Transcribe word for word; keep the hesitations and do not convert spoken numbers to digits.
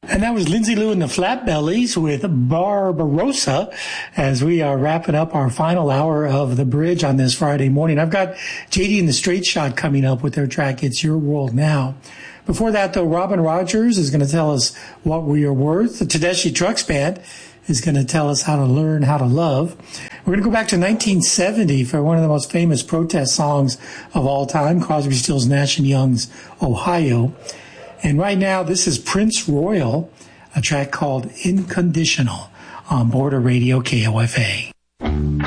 And that was Lindsay Lou and the Flatbellies with Barbarossa as we are wrapping up our final hour of The Bridge on this Friday morning. I've got J D and the Straight Shot coming up with their track, It's Your World Now. Before that, though, Robin Rogers is going to tell us what we are worth. The Tedeschi Trucks Band is going to tell us how to learn how to love. We're going to go back to nineteen seventy for one of the most famous protest songs of all time, Crosby, Stills, Nash and Young's Ohio. And right now, this is Prince Royal, a track called Inconditional on Border Radio K O F A.